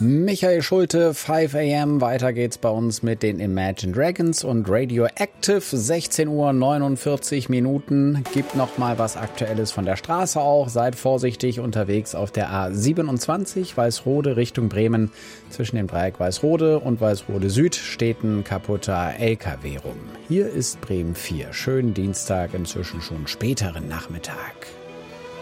Michael Schulte, 5 AM. Weiter geht's bei uns mit den Imagine Dragons und Radioactive. 16:49 Uhr. Gibt noch mal was Aktuelles von der Straße auch. Seid vorsichtig unterwegs auf der A27 Weißrode Richtung Bremen. Zwischen dem Dreieck Weißrode und Weißrode Süd steht ein kaputter LKW rum. Hier ist Bremen 4. Schönen Dienstag, inzwischen schon späteren Nachmittag.